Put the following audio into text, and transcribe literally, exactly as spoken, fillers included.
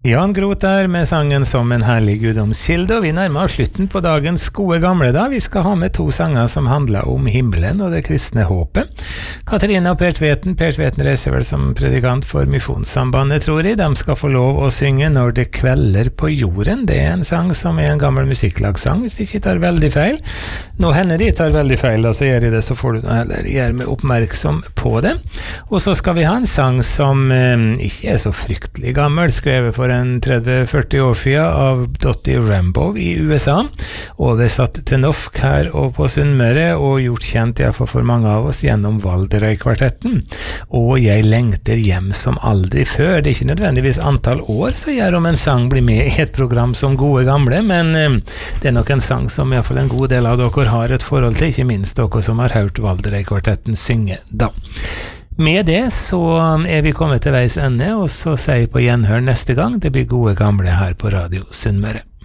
Jan Groth der med sangen Som en herlig gudomskilde, og vi nærmer oss slutten på dagens gode gamle da. Vi skal ha med to sanger som handler om himmelen og det kristne håpet. Katarina og Per Tveten, Per Tveten reiser vel som predikant for Misjonssambandet, tror jeg. De skal få lov å synge Når det kvelder på jorden. Det er en sang som er en gammel musikklagsang, hvis de ikke tar veldig feil. Nå hender de tar veldig feil, da, så gjør jeg det, så får du heller gjøre meg oppmerksom på det. Og så skal vi ha en sang som eh, ikke er så fryktelig gammel, skrevet for en tretti førti år siden av Dottie Rambo i U S A, oversatt til norsk her og på Sunnmøre, og gjort kjent i hvert fall for mange av oss gjennom Valderøy-kvartetten. Og Jeg lengter hjem som aldri før. Det er ikke nødvendigvis antall år så gjør om en sang blir med i et program som gode gamle, men eh, det er nok en sang som i hvert fall en god del av dere har et forhold til, ikke minst dere som har hørt Valderøy-kvartetten synge da. Med det så er vi kommet til veis ende, og så sier jeg på gjenhør neste gang. Det blir gode gamle her på Radio Sunnmøre.